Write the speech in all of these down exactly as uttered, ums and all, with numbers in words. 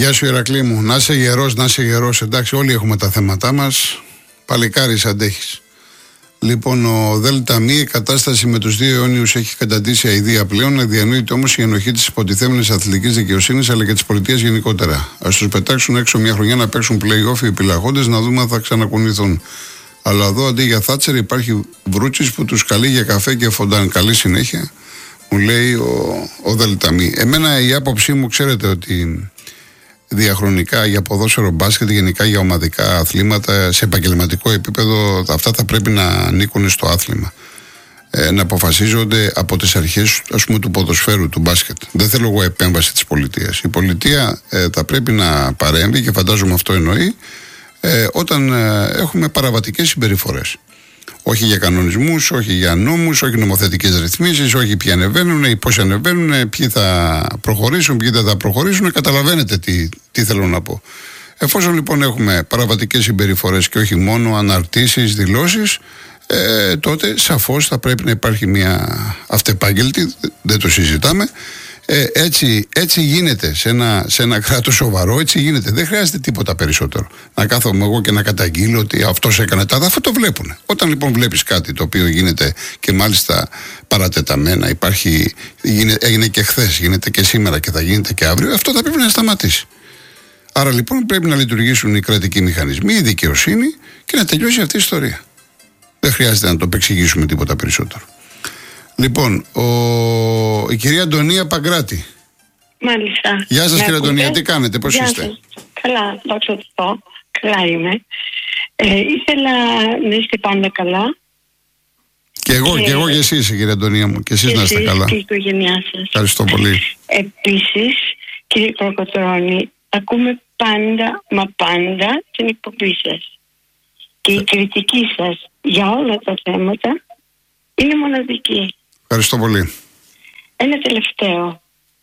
Γεια σου Ηρακλή μου. Να είσαι γερός, να είσαι γερός. Εντάξει, όλοι έχουμε τα θέματά μας. Παλικάρις αντέχεις. Λοιπόν, ο ΔΜ, η κατάσταση με τους δύο αιώνιους έχει καταντήσει αηδία πλέον. Διανοείται όμως η ενοχή της υποτιθέμενης αθλητικής δικαιοσύνης αλλά και της πολιτείας γενικότερα. Ας τους πετάξουν έξω μια χρονιά να παίξουν play-off οι επιλαγόντες, να δούμε αν θα ξανακουνηθούν. Αλλά εδώ αντί για Θάτσερ υπάρχει Βρούτσης που τους καλεί για καφέ και φοντάν. Καλή συνέχεια, μου λέει ο, ο ΔΜ. Εμένα η άποψή μου, ξέρετε ότι διαχρονικά για ποδόσφαιρο, μπάσκετ, γενικά για ομαδικά αθλήματα σε επαγγελματικό επίπεδο, αυτά θα πρέπει να ανήκουν στο άθλημα. Ε, να αποφασίζονται από τις αρχές, ας πούμε, του ποδοσφαίρου, του μπάσκετ. Δεν θέλω εγώ επέμβαση της πολιτείας. Η πολιτεία ε, θα πρέπει να παρέμβει και φαντάζομαι αυτό εννοεί ε, όταν ε, έχουμε παραβατικές συμπεριφορές. Όχι για κανονισμούς, όχι για νόμους, όχι νομοθετικές ρυθμίσεις, όχι ποιοι ανεβαίνουν ή πώς ανεβαίνουν, ποιοι θα προχωρήσουν, ποιοι δεν θα προχωρήσουν. Καταλαβαίνετε τι, τι θέλω να πω. Εφόσον λοιπόν έχουμε παραβατικές συμπεριφορές και όχι μόνο αναρτήσεις, δηλώσεις, ε, τότε σαφώς θα πρέπει να υπάρχει μια αυτεπάγγελτη, δεν το συζητάμε. Ε, έτσι, έτσι γίνεται σε ένα, σε ένα κράτος σοβαρό, έτσι γίνεται. Δεν χρειάζεται τίποτα περισσότερο. Να κάθομαι εγώ και να καταγγείλω ότι αυτός έκανε τα δάφα, το βλέπουν. Όταν λοιπόν βλέπεις κάτι το οποίο γίνεται και μάλιστα παρατεταμένα, υπάρχει, γίνεται, έγινε και χθες, γίνεται και σήμερα και θα γίνεται και αύριο, αυτό θα πρέπει να σταματήσει. Άρα λοιπόν πρέπει να λειτουργήσουν οι κρατικοί μηχανισμοί, η δικαιοσύνη και να τελειώσει αυτή η ιστορία. Δεν χρειάζεται να το επεξηγήσουμε τίποτα περισσότερο. Λοιπόν, ο... η κυρία Αντωνία Παγκράτη. Μάλιστα. Γεια σας, κυρία Αντωνία, τι κάνετε, πώς Γεια είστε? σας. Καλά, δόξα τω Θεώ. Καλά είμαι. Ε, ήθελα να είστε πάντα καλά. Και εγώ, και, και εγώ και εσείς, κυρία Αντωνία μου, και εσείς και να είστε καλά. Και η οικογένειά σας. Ευχαριστώ πολύ. Επίσης, κύριε Κολοκοτρώνη, ακούμε πάντα, μα πάντα την εκπομπή σας. Και η κριτική σας για όλα τα θέματα είναι μοναδική. Ευχαριστώ πολύ. Ένα τελευταίο.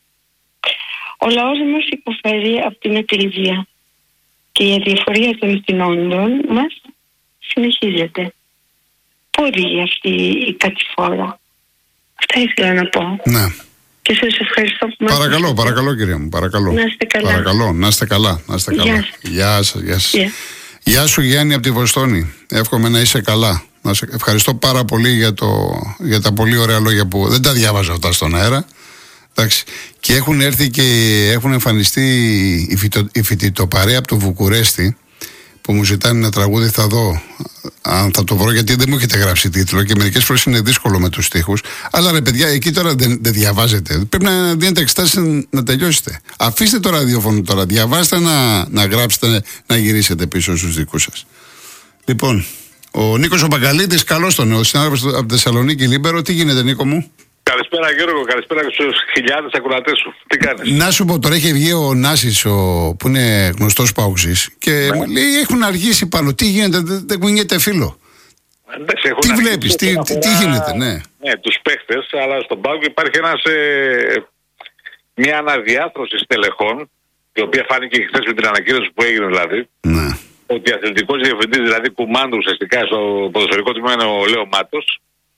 Ο λαός μας υποφέρει από την ακρίβεια και η αδιαφορία των ηθινόντων μας συνεχίζεται. Πού οδηγεί αυτή η κατηφόρα? Αυτά ήθελα να πω. Ναι. Και σας ευχαριστώ που μας... Παρακαλώ, παρακαλώ κυρία μου, παρακαλώ. Να είστε καλά. Παρακαλώ, να είστε καλά, να είστε καλά. Γεια, γεια σας, γεια σας. Yeah. Γεια σου Γιάννη από τη Βοστόνη. Εύχομαι να είσαι καλά. Να σε... Ευχαριστώ πάρα πολύ για, το... για τα πολύ ωραία λόγια που δεν τα διάβαζα αυτά στον αέρα. Εντάξει. Και έχουν έρθει και έχουν εμφανιστεί η, φυτο... η φοιτητοπαρέα από το Βουκουρέστι που μου ζητάνε ένα τραγούδι. Θα δω αν θα το βρω, γιατί δεν μου έχετε γράψει τίτλο και μερικές φορές είναι δύσκολο με τους στίχους. Αλλά ρε παιδιά, εκεί τώρα δεν, δεν διαβάζετε. Πρέπει να δίνετε εξετάσεις να τελειώσετε. Αφήστε το ραδιόφωνο τώρα. Διαβάστε, να, να γράψετε, να γυρίσετε πίσω στους δικούς σας. Λοιπόν, ο Νίκος ο Μπαγκαλίτης, καλώς τον, ο συνάδελφος από τη Θεσσαλονίκη Λίμπερο. Τι γίνεται, Νίκο μου? Καλησπέρα Γιώργο, καλησπέρα στους χιλιάδες ακροατές σου. Τι κάνεις? Να σου πω, τώρα έχει βγει ο Νάσης, ο, που είναι γνωστός παουξής, και ναι. Μου λέει έχουν αργήσει πάνω. Τι γίνεται, δεν, δεν κουνιέται φίλο. Εντάξει, τι βλέπεις, τι, τι, τι γίνεται, ναι. Ναι, τους παίχτες, αλλά στον ΠΑΟΚ υπάρχει ένας, ε, μια αναδιάθρωση στελεχών, η οποία φάνηκε και χθες με την ανακοίνωση που έγινε δηλαδή. Ναι. Ότι ο αθλητικός διευθυντής, δηλαδή κουμάντου ουσιαστικά στο ποδοσφαιρικό τμήμα, είναι ο Λέο Μάτος.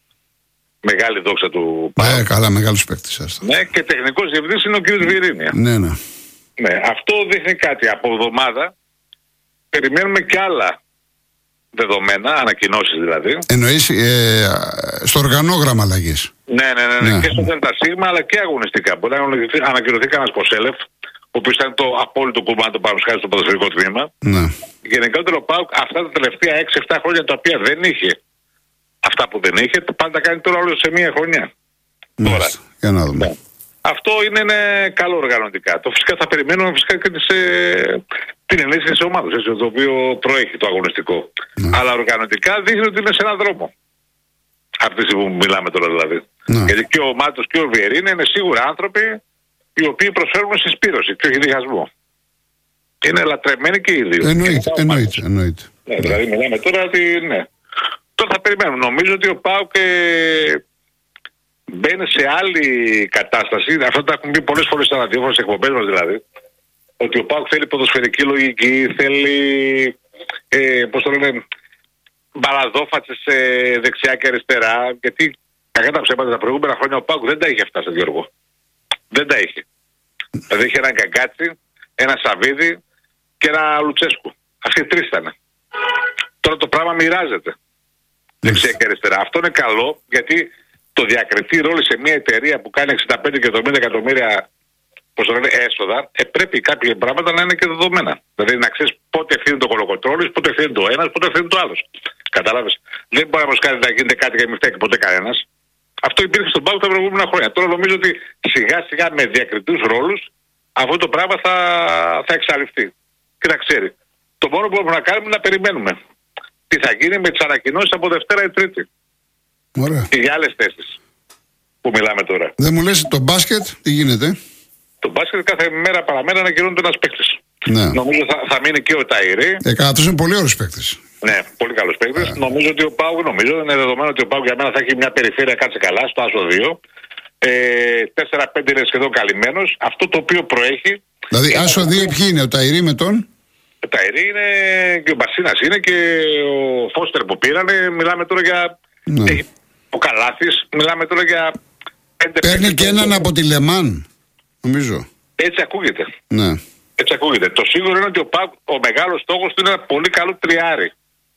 Μεγάλη δόξα του ΠΑΟΚ. Ναι, καλά, μεγάλος παίκτης. Ναι, και τεχνικός διευθυντής είναι ο κ. Βιερίνια. Ναι, ναι. Ναι, αυτό δείχνει κάτι. Από εβδομάδα περιμένουμε και άλλα δεδομένα, ανακοινώσεις δηλαδή. Εννοείς ε, στο οργανόγραμμα αλλαγής. Ναι, ναι, ναι, ναι, ναι. Και στο ΔΣ αλλά και αγωνιστικά. Μπορεί να ανακοινωθεί κανένας Κοσέλεφ, ο οποίος ήταν το απόλυτο κουμάντο πάνω στο ποδοσφαιρικό τμήμα. Ναι. Γενικότερα ο ΠΑΟΚ αυτά τα τελευταία έξι εφτά χρόνια, τα οποία δεν είχε, αυτά που δεν είχε, πάντα τα κάνει τώρα όλο σε μία χρονιά. Μάλιστα. Τώρα. Για να δούμε. Ναι. Αυτό είναι, είναι καλό οργανωτικά. Το φυσικά θα περιμένουμε φυσικά και τις, ε, την ενίσχυση της ομάδας, το οποίο προέχει το αγωνιστικό. Ναι. Αλλά οργανωτικά δείχνει ότι είναι σε έναν δρόμο. Αυτή τη στιγμή που μιλάμε τώρα δηλαδή. Ναι. Γιατί και ο Μάτος και ο Βιερίνη είναι σίγουρα άνθρωποι οι οποίοι προσφέρουν συσπήρωση και όχι διχασμό. Είναι λατρεμένοι και οι δύο. Εννοείται, εννοείται, εννοείται. Ναι, δηλαδή μιλάμε τώρα ότι ναι. Τώρα θα περιμένουμε. Νομίζω ότι ο ΠΑΟΚ ε, μπαίνει σε άλλη κατάσταση. Αυτό το έχουμε πει πολλές φορές στα ραδιόφωνα, στις εκπομπές μας δηλαδή. Ότι ο ΠΑΟΚ θέλει ποδοσφαιρική λογική, θέλει ε, πώς το λένε, μπαλαδόφατσες ε, δεξιά και αριστερά. Γιατί κακά τα ψέματα τα προηγούμενα χρόνια ο ΠΑΟΚ δεν τα είχε αυτά, Γιώργο. Δεν τα είχε. Δηλαδή είχε έναν Καγκάτσι, ένα Σαββίδη και ένα Λουτσέσκου. Αυτοί οι τρεις ήταν. Τώρα το πράγμα μοιράζεται. Δεξιά και αριστερά. Αυτό είναι καλό, γιατί το διακριτή ρόλο σε μια εταιρεία που κάνει εξήντα πέντε και εβδομήντα εκατομμύρια πώς το λένε, έσοδα, ε, πρέπει κάποια πράγματα να είναι και δεδομένα. Δηλαδή να ξέρεις πότε ευθύνει το κολοκοτρόλης, πότε ευθύνει το ένας, πότε ευθύνει το άλλος. Κατάλαβες. Δεν μπορεί να μας κάνει να γίνεται κάτι και μην φταίει ποτέ κανένας. Αυτό υπήρχε στον ΠΑΟΚ τα προηγούμενα χρόνια. Τώρα νομίζω ότι σιγά σιγά με διακριτούς ρόλους αυτό το πράγμα θα, θα εξαλειφθεί. Και να ξέρει. Το μόνο που μπορούμε να κάνουμε είναι να περιμένουμε τι θα γίνει με τις ανακοινώσεις από Δευτέρα ή Τρίτη. Ωραία. Και για άλλες θέσεις που μιλάμε τώρα. Δεν μου λες το μπάσκετ, τι γίνεται? Το μπάσκετ κάθε μέρα παραμέρα ανακοινώνεται ένας παίκτης. Ναι. Νομίζω θα, θα μείνει και ο Ταϊρή. Ε, αυτός είναι πολύ ωραίος παίκτης. Ναι, πολύ καλός παίκτης. Ναι. Νομίζω ότι ο ΠΑΟΚ, νομίζω είναι δεδομένο ότι ο ΠΑΟΚ για μένα θα έχει μια περιφέρεια κάτσε καλά στο Άσο δύο. Ε, τέσσερα πέντε είναι σχεδόν καλυμμένος. Αυτό το οποίο προέχει. Δηλαδή, Άσο δύο ποιοι είναι, ο Ταϊρή με τον. Ο Ταϊρή είναι και ο Μπασίνας είναι και ο Φώστερ που πήρανε. Μιλάμε τώρα για. Ναι. Έχει, ο Καλάθης, μιλάμε τώρα για. Παίρνει και έναν από τη Λεμάν, νομίζω. Έτσι ακούγεται. Ναι. Έτσι ακούγεται. Το σίγουρο είναι ότι ο, ΠΑΟΚ, ο μεγάλος στόχος του είναι ένα πολύ καλό τριάρι.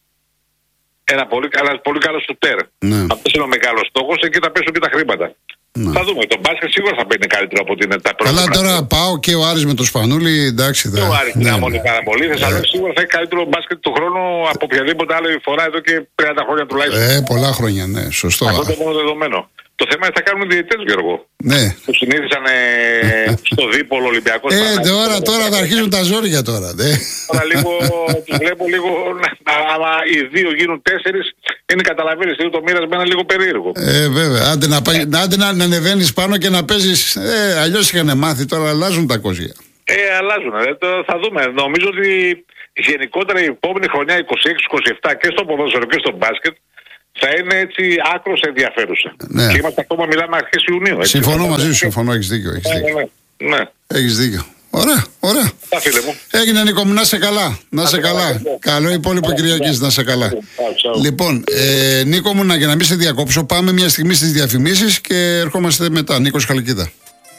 Ένα πολύ, ένα πολύ καλό σουτέρ. Ναι. Αυτό είναι ο μεγάλος στόχος, εκεί θα πέσουν και τα χρήματα. Ναι. Θα δούμε. Το μπάσκετ σίγουρα θα παίρνει καλύτερο από την τα πρώτα. Αλλά τώρα πάω και ο Άρης με το Σπανούλι, εντάξει. Και ο Άρης είναι αμόνη πάρα πολύ. Θεσσαλονίκη σίγουρα θα έχει καλύτερο μπάσκετ του χρόνου από οποιαδήποτε άλλη φορά εδώ και τριάντα χρόνια τουλάχιστον. Ε, πολλά χρόνια, ναι, σωστό. Αυτό είναι μόνο δεδομένο. Το θέμα είναι θα κάνουν διαιτητές, Γιώργο. Ναι. Που συνήθισαν ε, στο Δίπολο Ολυμπιακό. Ε, τώρα, τώρα θα αρχίσουν τα ζόρια τώρα. Ναι. Τώρα λίγο, τους βλέπω λίγο, άμα οι δύο γίνουν τέσσερις, είναι καταλαβαίνεις, είναι το μοίρασμα είναι λίγο περίεργο. Ε, βέβαια. Άντε να, πάει, ε. άντε να, να ανεβαίνεις πάνω και να παίζεις. Ε, αλλιώς είχαν μάθει, τώρα αλλάζουν τα κόζια. Ε, αλλάζουν. Ε, το, θα δούμε. Νομίζω ότι γενικότερα η επόμενη χρονιά είκοσι έξι είκοσι επτά και στο ποδόσφαιρο και στο μπάσκετ θα είναι έτσι άκρως ενδιαφέρουσα. Ναι. Και είμαστε ακόμα, μιλάμε αρχές Ιουνίου. Έτσι. Συμφωνώ μαζί σου, συμφωνώ, έχεις δίκιο. Έχεις δίκιο. Ναι, ναι, ναι. Έχεις δίκιο. Ωραία, ωραία. Τα φίλε μου. Έγινε, Νίκο μου, να σε καλά. Να σε καλά. καλά. Καλό υπόλοιπο Κυριακής, να σε καλά. Λοιπόν, ε, Νίκο μου, να, για να μην σε διακόψω, πάμε μια στιγμή στις διαφημίσεις και ερχόμαστε μετά. Νίκος Χαλκίδα.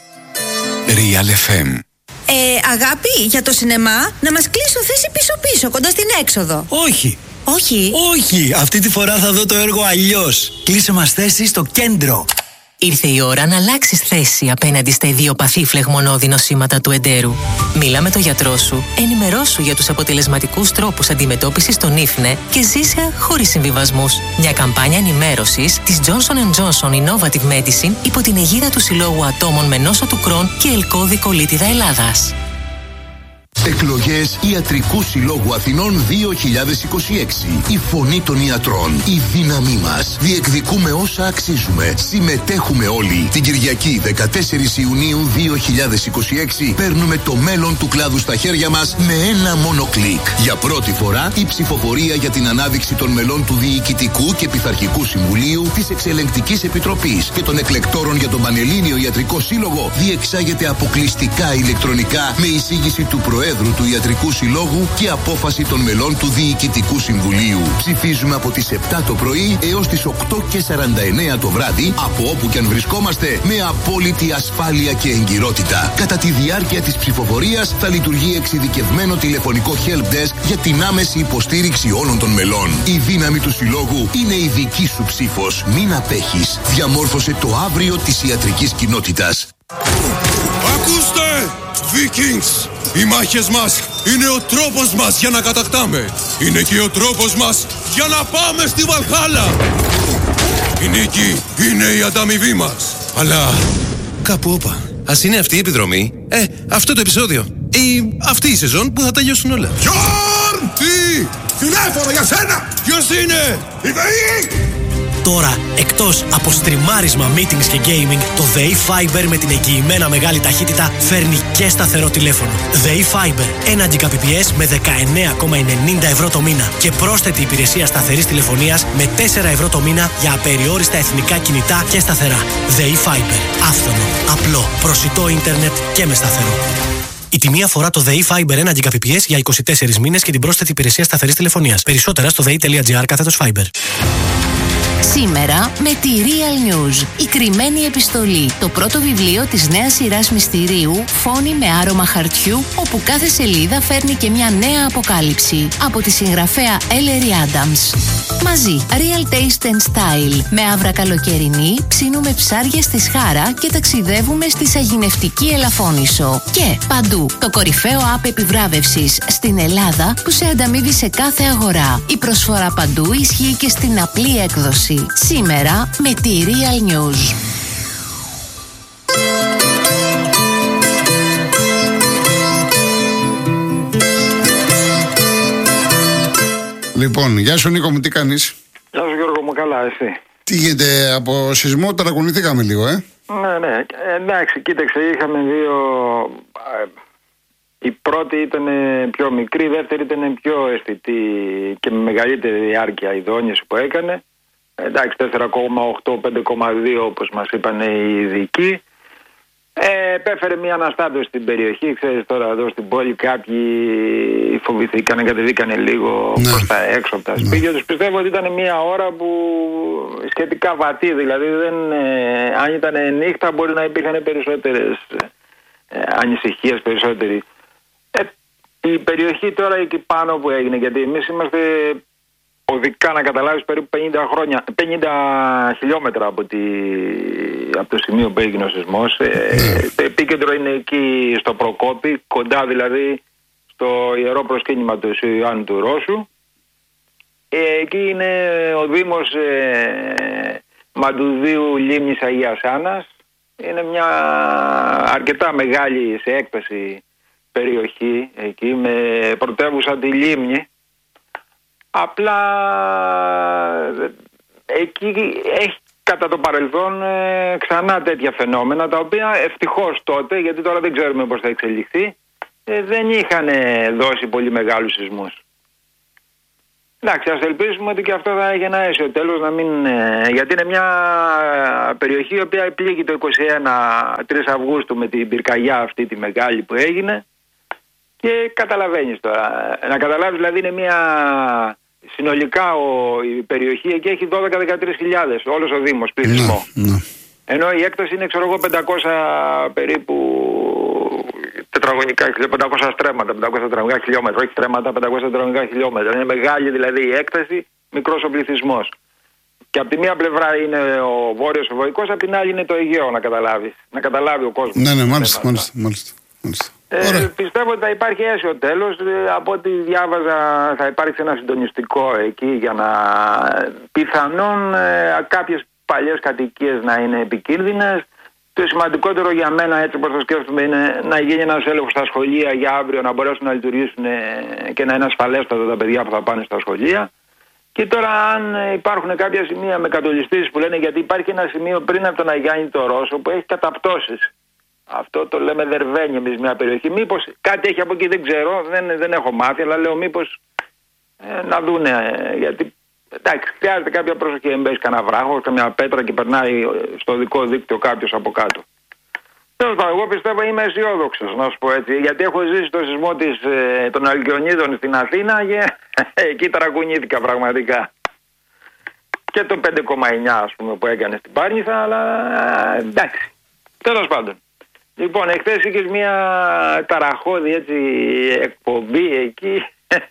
Real εφ εμ. Ε, αγάπη, για το σινεμά, να μας κλείσω θέση πίσω-πίσω, κοντά στην έξοδο. Όχι. Όχι. Όχι, αυτή τη φορά θα δω το έργο αλλιώς. Κλείσε μας θέση στο κέντρο. Ήρθε η ώρα να αλλάξεις θέση απέναντι στα ιδιοπαθή φλεγμονώδη νοσήματα του εντέρου. Μίλα με τον γιατρό σου, ενημερώσου για τους αποτελεσματικούς τρόπους αντιμετώπισης των ίφνε και ζήσε χωρίς συμβιβασμούς. Μια καμπάνια ενημέρωσης της Johnson εντ Johnson Innovative Medicine υπό την αιγίδα του Συλλόγου Ατόμων με νόσο του Κρόν και Ελκώδη Κολίτιδα Ελλάδας. Εκλογές Ιατρικού Συλλόγου Αθηνών δύο χιλιάδες είκοσι έξι. Η φωνή των ιατρών. Η δύναμή μας. Διεκδικούμε όσα αξίζουμε. Συμμετέχουμε όλοι. Την Κυριακή δεκατέσσερις Ιουνίου δύο χιλιάδες είκοσι έξι παίρνουμε το μέλλον του κλάδου στα χέρια μας με ένα μόνο κλικ. Για πρώτη φορά η ψηφοφορία για την ανάδειξη των μελών του Διοικητικού και Πειθαρχικού Συμβουλίου, της Εξελεγκτικής Επιτροπής και των εκλεκτόρων για τον Πανελλήνιο Ιατρικό Σύλλογο διεξάγεται αποκλειστικά ηλεκτρονικά με εισήγηση του Προέδρου του Ιατρικού Συλλόγου και απόφαση των μελών του Διοικητικού Συμβουλίου. Ψηφίζουμε από τις επτά το πρωί έως τις οκτώ και σαράντα εννέα το βράδυ, από όπου και αν βρισκόμαστε, με απόλυτη ασφάλεια και εγκυρότητα. Κατά τη διάρκεια της ψηφοφορίας θα λειτουργεί εξειδικευμένο τηλεφωνικό help desk για την άμεση υποστήριξη όλων των μελών. Η δύναμη του Συλλόγου είναι η δική σου ψήφος. Μην απέχεις. Διαμόρφωσε το αύριο της ιατρικής κοινότητας. Ακούστε! Vikings! Οι μάχες μας είναι ο τρόπος μας για να κατακτάμε. Είναι και ο τρόπος μας για να πάμε στη Βαλχάλα. Η νίκη είναι η ανταμοιβή μας. Αλλά κάπου όπα. Ας είναι αυτή η επιδρομή. Ε, αυτό το επεισόδιο. Ή αυτή η σεζόν που θα τελειώσουν όλα. Γιόρν! Τι! Τηλέφωνο για σένα! Ποιος είναι? Η ΔΕΗ! Τώρα, εκτός από στριμάρισμα, meetings και gaming, το ΔΕΗ Fiber με την εγγυημένα μεγάλη ταχύτητα φέρνει και σταθερό τηλέφωνο. ΔΕΗ Fiber, ένα Gbps με δεκαεννέα κόμμα ενενήντα ευρώ το μήνα και πρόσθετη υπηρεσία σταθερής τηλεφωνίας με τέσσερα ευρώ το μήνα για απεριόριστα εθνικά κινητά και σταθερά. ΔΕΗ Fiber, άφθονο, απλό, προσιτό ίντερνετ και με σταθερό. Η τιμή αφορά το ΔΕΗ Fiber ένα Gbps για είκοσι τέσσερις μήνες και την πρόσθετη υπηρεσία σταθερής τηλεφωνίας. Περισσότερα στο δε ι τελεία τζι άρ κάθετος Fiber. Σήμερα με τη Real News. Η κρυμμένη επιστολή. Το πρώτο βιβλίο της νέας σειράς μυστηρίου, φόνοι με άρωμα χαρτιού, όπου κάθε σελίδα φέρνει και μια νέα αποκάλυψη. Από τη συγγραφέα Ellery Adams. Μαζί, Real Taste and Style. Με άβρα καλοκαιρινή, ψήνουμε ψάρια στη Σχάρα και ταξιδεύουμε στη Σαγηνευτική Ελαφώνησο. Και παντού, το κορυφαίο app επιβράβευσης στην Ελλάδα που σε ανταμείβει σε κάθε αγορά. Η προσφορά παντού ισχύει και στην απλή έκδοση. Σήμερα με τη Real News. Λοιπόν, γεια σου Νίκο μου, τι κάνεις? Γεια σου Γιώργο μου, καλά, εσύ? Τι γίνεται, από σεισμό ταρακουνηθήκαμε λίγο, ε? Ναι, ναι, εντάξει, κοίταξε, είχαμε δύο... Η πρώτη ήταν πιο μικρή, η δεύτερη ήταν πιο αισθητή και με μεγαλύτερη διάρκεια η δόνηση που έκανε. Εντάξει, τέσσερα κόμμα οκτώ, πέντε κόμμα δύο όπως μας είπαν οι ειδικοί. Ε, επέφερε μια αναστάτωση στην περιοχή. Ξέρεις τώρα εδώ στην πόλη κάποιοι φοβηθήκανε, κατεβήκανε λίγο ναι. προς τα έξω από τα ναι. σπίτια τους. Πιστεύω ότι ήταν μια ώρα που σχετικά βατή, δηλαδή δεν, ε, αν ήταν νύχτα μπορεί να υπήρχαν περισσότερες ε, ανησυχίες, περισσότεροι. Ε, η περιοχή τώρα εκεί πάνω που έγινε, γιατί εμείς είμαστε οδικά να καταλάβεις περίπου πενήντα χρόνια, πενήντα χιλιόμετρα από, τη, από το σημείο που έγινε ο σεισμός. Ε, το επίκεντρο είναι εκεί στο Προκόπη, κοντά δηλαδή στο ιερό προσκύνημα του Ιωάννου του Ρώσου. Ε, εκεί είναι ο Δήμος ε, Μαντουδίου Λίμνης Αγίας Άννας. Είναι μια αρκετά μεγάλη σε έκταση περιοχή εκεί με πρωτεύουσα τη Λίμνη. Απλά εκεί έχει κατά το παρελθόν ε, ξανά τέτοια φαινόμενα, τα οποία ευτυχώς τότε, γιατί τώρα δεν ξέρουμε πώς θα εξελιχθεί, ε, δεν είχαν δώσει πολύ μεγάλους σεισμούς. Εντάξει, ας ελπίσουμε ότι και αυτό θα έχει ένα αίσιο τέλος, να μην, ε, γιατί είναι μια περιοχή η οποία επλήγει το είκοσι ένα, τρεις Αυγούστου με την πυρκαγιά αυτή τη μεγάλη που έγινε. Και καταλαβαίνεις τώρα, να καταλάβεις δηλαδή είναι μια συνολικά ο, η περιοχή εκεί έχει δώδεκα με δεκατρείς χιλιάδες όλος ο Δήμος πληθυσμό. Ναι, ναι. Ενώ η έκταση είναι ξέρω εγώ πεντακόσια περίπου τετραγωνικά, πεντακόσια στρέμματα, πεντακόσια τετραγωνικά χιλιόμετρα, όχι στρέμματα, πεντακόσια τετραγωνικά χιλιόμετρα. Είναι μεγάλη δηλαδή η έκταση, μικρός ο πληθυσμός. Και από τη μία πλευρά είναι ο βόρειος ο Βοϊκός, από την άλλη είναι το Αιγαίο, να καταλάβεις. Να καταλάβει ο κόσμος. Ναι, ναι, μάλιστα, μάλιστα, μάλιστα, μάλιστα. Ε, πιστεύω ότι θα υπάρχει αίσιο τέλος. Ε, από ό,τι διάβαζα θα υπάρξει ένα συντονιστικό εκεί για να πιθανόν ε, κάποιες παλιές κατοικίες να είναι επικίνδυνες. Το σημαντικότερο για μένα, έτσι όπως το σκέφτομαι, είναι να γίνει ένας έλεγχος στα σχολεία για αύριο να μπορέσουν να λειτουργήσουν ε, και να είναι ασφαλέστατα τα παιδιά που θα πάνε στα σχολεία. Και τώρα αν υπάρχουν κάποια σημεία με κατολιστήσεις που λένε, γιατί υπάρχει ένα σημείο πριν από τον Αγιάννη το Ρώσο που έχει καταπτώσεις. Αυτό το λέμε Δερβένι εμείς μια περιοχή. Μήπως κάτι έχει από εκεί, δεν ξέρω, δεν, δεν έχω μάθει, αλλά λέω μήπως ε, να δούνε. Ε, γιατί εντάξει, χρειάζεται κάποια προσοχή. Δεν μπες κανένα βράχο, καμιά πέτρα και περνάει στο δικό δίκτυο κάποιος από κάτω. Τέλος πάντων, εγώ πιστεύω είμαι αισιόδοξος, να σου πω έτσι. Γιατί έχω ζήσει το σεισμό της, ε, των Αλκιονίδων στην Αθήνα και εκεί ταρακουνήθηκα πραγματικά. Και το πέντε κόμμα εννιά ας πούμε που έκανε στην Πάρνηθα, αλλά ε, εντάξει. Τέλος πάντων. Λοιπόν, εχθές είχες μια ταραχώδη έτσι εκπομπή εκεί,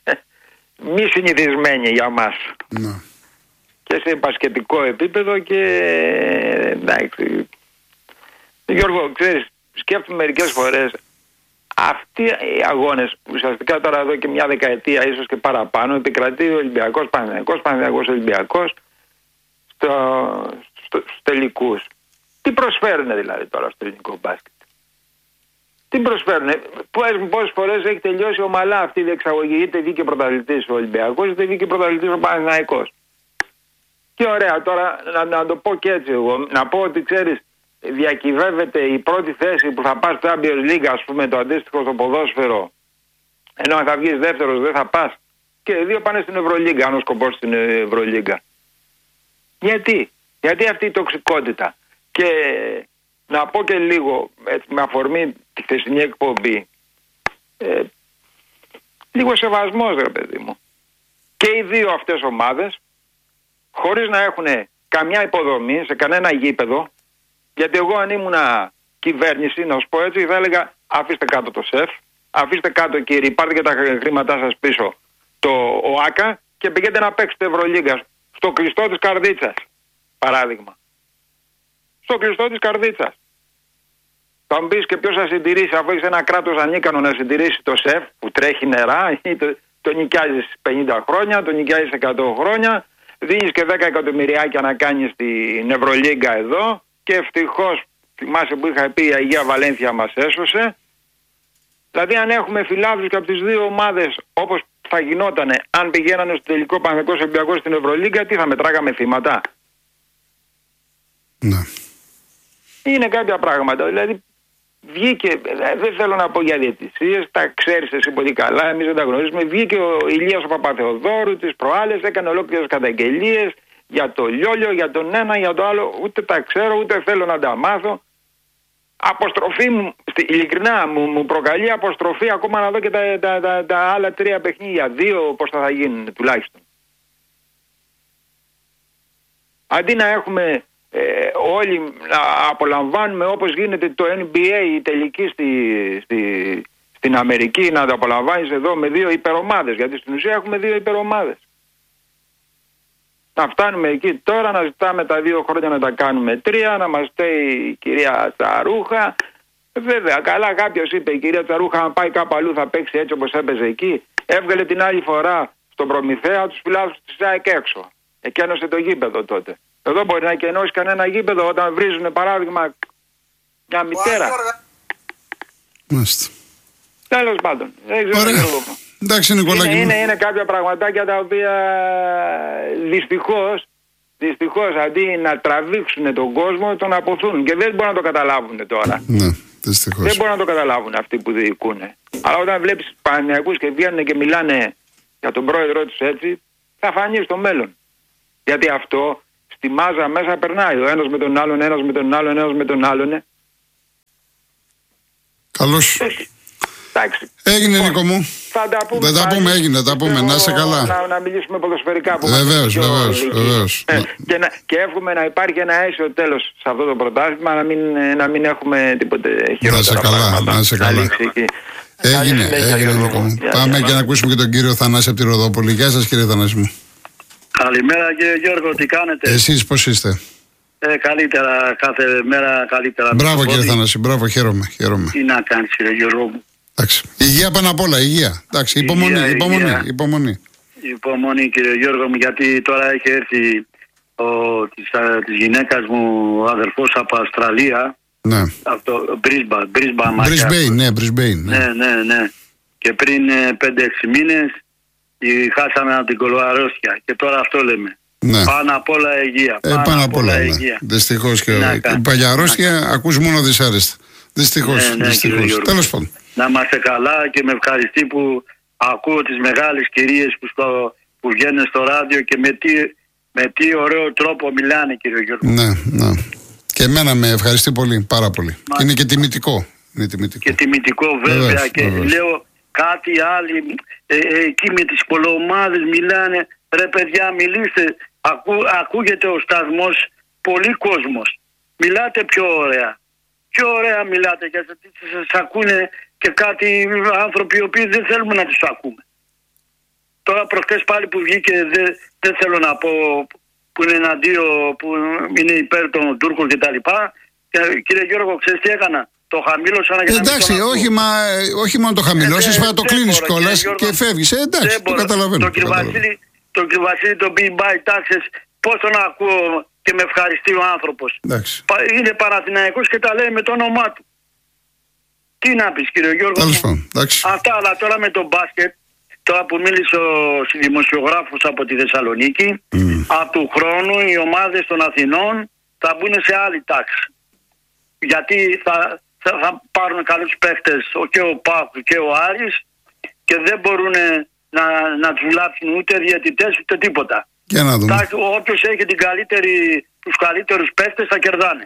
μη συνηθισμένη για μας. Ναι. Και σε πασχετικό επίπεδο και εντάξει. Γιώργο, ξέρεις, σκέφτομαι μερικές φορές αυτοί οι αγώνες, ουσιαστικά τώρα εδώ και μια δεκαετία ίσως και παραπάνω, επικρατεί ο Ολυμπιακός Παναθηναϊκός, Παναθηναϊκός Ολυμπιακός στο, στο, στους τελικούς. Τι προσφέρουν δηλαδή τώρα στο ελληνικό μπάσκετ? Τι προσφέρουν? Πόσες φορές έχει τελειώσει ομαλά αυτή η διεξαγωγή? Είτε βγήκε πρωταθλητής ο Ολυμπιακός, είτε βγήκε πρωταθλητής ο Παναθηναϊκός. Και ωραία, τώρα να, να το πω και έτσι εγώ. Να πω ότι ξέρεις, διακυβεύεται η πρώτη θέση που θα πας στο Champions League, ας πούμε, το αντίστοιχο στο ποδόσφαιρο. Ενώ αν θα βγεις δεύτερος δεν θα πας. Και οι δύο πάνε στην Ευρωλίγκα, αν ο σκοπός στην Ευρωλίγκα. Γιατί? Γιατί αυτή η τοξικότητα? Και να πω και λίγο, έτσι, με αφορμή τη χθεσινή εκπομπή, ε, λίγο σεβασμός ρε παιδί μου. Και οι δύο αυτές ομάδες, χωρίς να έχουν καμιά υποδομή σε κανένα γήπεδο. Γιατί εγώ αν ήμουνα κυβέρνηση, να σου πω έτσι, θα έλεγα αφήστε κάτω το ΣΕΦ, αφήστε κάτω κύριοι, πάρτε και τα χρήματά σας πίσω το ΟΑΚΑ και πηγαίνετε να παίξετε Ευρωλίγκα στο κλειστό της Καρδίτσας, παράδειγμα. Στο κλειστό της Καρδίτσας. Θα μου πεις και ποιος θα συντηρήσει, αφού έχεις ένα κράτος ανίκανο να συντηρήσει το ΣΕΦ που τρέχει νερά, ή το, το νοικιάζεις πενήντα χρόνια, το νοικιάζεις εκατό χρόνια, δίνεις και δέκα εκατομμυριάκια να κάνεις την Ευρωλίγκα εδώ και ευτυχώς, θυμάσαι που είχα πει, η Αγία Βαλένθια μας έσωσε. Δηλαδή αν έχουμε φιλάθλους και από τις δύο ομάδες όπως θα γινότανε αν πηγαίνανε στο τελικό Παναθηναϊκός Ολυμπιακός στην Ευρωλίγκα, τι θα μετράγαμε θύματα? Ναι. Είναι κάποια πράγματα, δηλαδή βγήκε, δεν θέλω να πω για διαιτησίες, τα ξέρεις εσύ πολύ καλά, εμείς δεν τα γνωρίζουμε. Βγήκε ο Ηλίας ο Παπαθεοδόρου τις προάλλες, έκανε ολόκληρες καταγγελίες για το Λιόλιο, για τον ένα, για το άλλο. Ούτε τα ξέρω, ούτε θέλω να τα μάθω. Αποστροφή μου, ειλικρινά μου, μου προκαλεί αποστροφή ακόμα να δω και τα, τα, τα, τα άλλα τρία παιχνίδια, δύο πώς θα, θα γίνουν τουλάχιστον. Αντί να έχουμε Ε, όλοι να απολαμβάνουμε όπως γίνεται το N B A η τελική στη, στη, στην Αμερική, να το απολαμβάνεις εδώ με δύο υπερομάδες, γιατί στην ουσία έχουμε δύο υπερομάδες. Να φτάνουμε εκεί τώρα, να ζητάμε τα δύο χρόνια να τα κάνουμε τρία, να μας στέει η κυρία Τσαρούχα. Βέβαια, καλά κάποιος είπε η κυρία Τσαρούχα αν πάει κάπου αλλού θα παίξει έτσι όπως έπαιζε εκεί. Έβγαλε την άλλη φορά στον Προμηθέα τους φιλάθλους της ΑΕΚ έξω. Εκένωσε το γήπεδο τότε. Εδώ μπορεί να εκενώσει κανένα γήπεδο όταν βρίζουν παράδειγμα μια μητέρα. Μάλιστα. Τέλος πάντων. Ωραία. Εντάξει, Νικολάκη. Είναι, είναι, είναι κάποια πραγματάκια τα οποία δυστυχώς, δυστυχώς αντί να τραβήξουν τον κόσμο τον αποθούν και δεν μπορούν να το καταλάβουν τώρα. Ναι, δυστυχώς. Δεν μπορούν να το καταλάβουν αυτοί που διοικούν. Αλλά όταν βλέπεις Παναθηναϊκούς και βγαίνουν και μιλάνε για τον πρόεδρό τους έτσι, θα φανεί στο μέλλον. Γιατί αυτό στη μάζα μέσα περνάει. Ο ένας με τον άλλον, ένας με τον άλλον, ένας με τον άλλον. Καλώς. Εντάξει. Έγινε λοιπόν, Νίκο μου. Θα τα πούμε. Δεν τα πούμε, έγινε, τα πούμε. Να είσαι καλά. Να, να μιλήσουμε ποδοσφαιρικά. Βεβαίως, βεβαίως, βεβαίως. Ε, και, να, και εύχομαι να υπάρχει ένα αίσιο τέλος σε αυτό το πρωτάθλημα, να μην, να μην έχουμε τίποτε χειρότερα. Να είσαι καλά, να είσαι καλά. Έγινε, έγινε Νίκο μου. Πάμε και να ακούσουμε και τον κύριο Θανάση από τη Ροδόπολη. Γεια σας κύριε Θανάση μου. Καλημέρα κύριε Γιώργο, τι κάνετε? Εσείς πώς είστε? Ε, καλύτερα, κάθε μέρα καλύτερα. Μπράβο κύριε Θανάση, μπράβο, χαίρομαι, χαίρομαι. Τι να κάνεις κύριε Γιώργο μου. Εντάξει. Υγεία πάνω απ' όλα, υγεία. Εντάξει, υπομονή, υγεία, υπομονή, υγεία. υπομονή. Υπομονή κύριε Γιώργο μου, γιατί τώρα έχει έρθει ο, της, της γυναίκας μου ο αδερφός από Αυστραλία. Ναι. Αυτό, Brisbane, Brisbane. Brisbane, ναι, Brisbane. Ναι, ναι, ναι. ναι. Και πριν πέντε έξι μήνες χάσαμε από την κολοαρρώστια και τώρα αυτό λέμε. Ναι. Πάνω απ' όλα υγεία. Ε, πάνω απ' όλα, ναι. Δυστυχώς και η παλιά αρρώστια ακούς μόνο δυσάρεστα. Δυστυχώς, ναι, ναι, δυστυχώς. Τέλος πάντων. Να είμαστε καλά και με ευχαριστεί που ακούω τις μεγάλες κυρίες που, στο, που βγαίνουν στο ράδιο και με τι, με τι ωραίο τρόπο μιλάνε κύριε Γιώργο. Ναι, ναι. Και εμένα με ευχαριστεί πολύ, πάρα πολύ. Μα... Και είναι και τιμητικό. Είναι τιμητικό. Και τιμητικό βέβαια. Βεβαίως, και βεβαίως. Λέω κάτι άλλοι ε, ε, εκεί με τις κολοομάδες μιλάνε. Ρε παιδιά μιλήστε. Ακού, ακούγεται ο σταθμός πολύ κόσμος. Μιλάτε πιο ωραία. Πιο ωραία μιλάτε και σας ακούνε και κάτι άνθρωποι οι οποίοι δεν θέλουμε να τους ακούμε. Τώρα προχτές πάλι που βγήκε, δεν, δεν θέλω να πω που είναι εναντίον, που είναι υπέρ των Τούρκων κτλ. Κύριε Γιώργο, ξέρεις τι έκανα? Το χαμήλωσα να γίνει. Εντάξει, όχι, μα, όχι μόνο το χαμηλώσεις, ε, το κλείνεις κιόλας και φεύγεις. Ε, εντάξει, το καταλαβαίνω. Το κύριο Βασίλη, το κύριο Βασίλη, τον πει by taxes, πώς τον ακούω και με ευχαριστεί ο άνθρωπος. Εντάξει. Είναι Παναθηναϊκός και τα λέει με το όνομά του. Τι να πεις κύριε Γιώργο? Αυτά, αλλά τώρα με το μπάσκετ, τώρα που μίλησε ο δημοσιογράφος από τη Θεσσαλονίκη, mm. από του χρόνου οι ομάδες των Αθηνών θα μπουν σε άλλη τάξη. Γιατί θα, θα, θα πάρουν καλούς παίχτες και ο ΠΑΟΚ και ο Άρης και δεν μπορούν να, να τους βλάψουν ούτε διαιτητές ούτε τίποτα. Για να δούμε. Όποιος έχει την καλύτερη, τους καλύτερους παίχτες θα κερδάνε.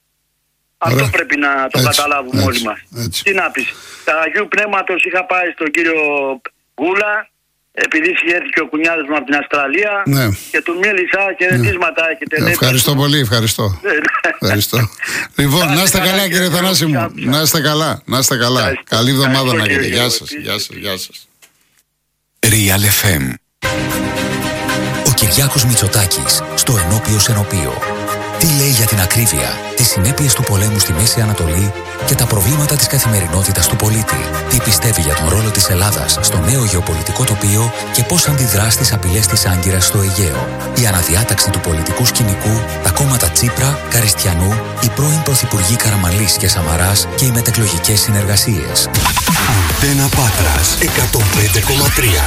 Αυτό Ρε. πρέπει να το έτσι, καταλάβουμε έτσι, όλοι μας. Έτσι. Τι να πεις. Τα Αγίου Πνεύματος είχα πάει στον κύριο Γούλα, επειδή είχε έρθει και ο κουνιάδος μου από την Αυστραλία, ναι, και του μίλησα, χαιρετίσματα ναι. έχετε. Ναι, ευχαριστώ ναι. πολύ, ευχαριστώ. ευχαριστώ. Λοιπόν, να είστε καλά κύριε Θανάση μου. Να είστε καλά, να είστε καλά. Καλή εβδομάδα να έχετε. Γεια σας, γεια σας, γεια σας. Real εφ εμ. Ο Κυριάκος Μητσοτάκης στο ενώπιο Σενοπείο. Τι λέει για την ακρίβεια, τις συνέπειες του πολέμου στη Μέση Ανατολή και τα προβλήματα της καθημερινότητας του πολίτη. Τι πιστεύει για τον ρόλο της Ελλάδας στο νέο γεωπολιτικό τοπίο και πώς αντιδρά στις απειλές της Άγκυρας στο Αιγαίο. Η αναδιάταξη του πολιτικού σκηνικού, τα κόμματα Τσίπρα, Καριστιανού, οι πρώην πρωθυπουργοί Καραμανλής και Σαμαράς και οι μετεκλογικές συνεργασίες. Αντένα Πάτρας εκατόν πέντε κόμμα τρία.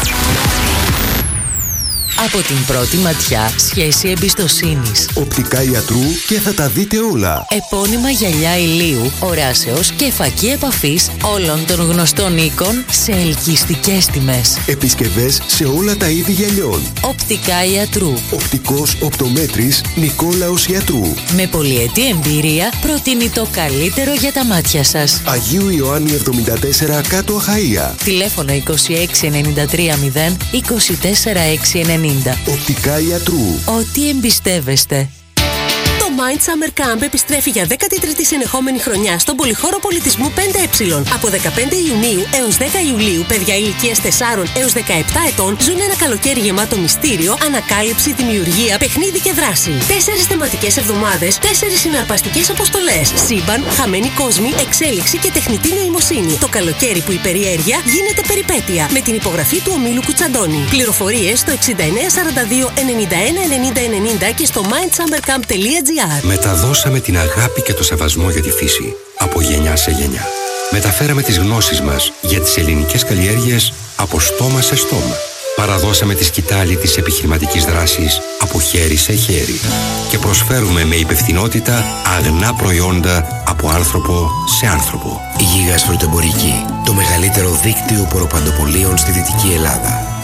Από την πρώτη ματιά, σχέση εμπιστοσύνης. Οπτικά ιατρού και θα τα δείτε όλα. Επώνυμα γυαλιά ηλίου, οράσεως και φακή επαφής όλων των γνωστών οίκων σε ελκυστικές τιμές. Επισκευές σε όλα τα είδη γυαλιών. Οπτικά ιατρού. Οπτικός οπτομέτρης Νικόλαος Ιατρού. Με πολυετή εμπειρία προτείνει το καλύτερο για τα μάτια σας. Αγίου Ιωάννη εβδομήντα τέσσερα κάτω Αχαΐα. Τηλέφωνο είκοσι έξι ενενήντα τρία μηδέν είκοσι τέσσερα έξι ενενήντα. Οπτικά Ιατρού. Ό,τι εμπιστεύεστε. Το Mind Summer Camp επιστρέφει για δέκατη τρίτη συνεχόμενη χρονιά στον Πολυχώρο Πολιτισμού πέντε ε. Από δεκαπέντε Ιουνίου έως δέκα Ιουλίου, παιδιά ηλικίας τεσσάρων έως δεκαεπτά ετών ζουν ένα καλοκαίρι γεμάτο μυστήριο, ανακάλυψη, δημιουργία, παιχνίδι και δράση. Τέσσερις θεματικές εβδομάδες, τέσσερις συναρπαστικές αποστολές. Σύμπαν, χαμένοι κόσμοι, εξέλιξη και τεχνητή νοημοσύνη. Το καλοκαίρι που η περιέργεια γίνεται περιπέτεια. Με την υπογραφή του ομίλου Κουτσαντώνη. Πληροφορίες στο εξήντα εννέα σαράντα δύο ενενήντα ένα ενενήντα ενενήντα και στο mind summer camp τελεία τζι άρ. Μεταδώσαμε την αγάπη και το σεβασμό για τη φύση από γενιά σε γενιά. Μεταφέραμε τις γνώσεις μας για τις ελληνικές καλλιέργειες από στόμα σε στόμα. Παραδώσαμε τη σκητάλη της επιχειρηματικής δράσης από χέρι σε χέρι. Και προσφέρουμε με υπευθυνότητα αγνά προϊόντα από άνθρωπο σε άνθρωπο. Η Γίγας Φρουτεμπορική, το μεγαλύτερο δίκτυο ποροπαντοπολίων στη Δυτική Ελλάδα.